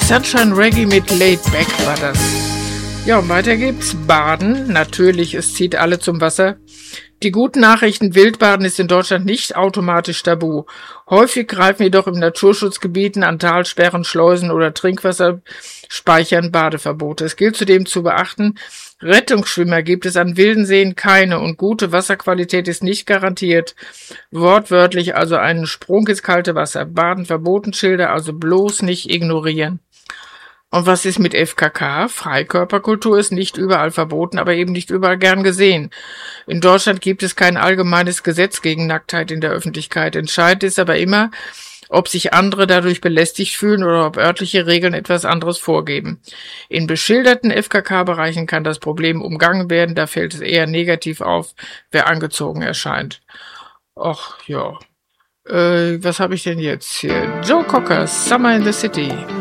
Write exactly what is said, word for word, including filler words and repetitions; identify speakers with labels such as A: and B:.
A: Sunshine Reggae mit Laid Back war das. Ja, und weiter geht's. Baden. Natürlich, es zieht alle zum Wasser. Die guten Nachrichten: Wildbaden ist in Deutschland nicht automatisch tabu. Häufig greifen jedoch im Naturschutzgebieten an Talsperren, Schleusen oder Trinkwasserspeichern Badeverbote. Es gilt zudem zu beachten: Rettungsschwimmer gibt es an wilden Seen keine und gute Wasserqualität ist nicht garantiert. Wortwörtlich also einen Sprung ins kalte Wasser. Baden verboten Schilder also bloß nicht ignorieren. Und was ist mit F K K? Freikörperkultur ist nicht überall verboten, aber eben nicht überall gern gesehen. In Deutschland gibt es kein allgemeines Gesetz gegen Nacktheit in der Öffentlichkeit. Entscheidend ist aber immer, ob sich andere dadurch belästigt fühlen oder ob örtliche Regeln etwas anderes vorgeben. In beschilderten F K K-Bereichen kann das Problem umgangen werden, da fällt es eher negativ auf, wer angezogen erscheint. Och, ja. Äh, was habe ich denn jetzt hier? Joe Cocker, Summer in the City.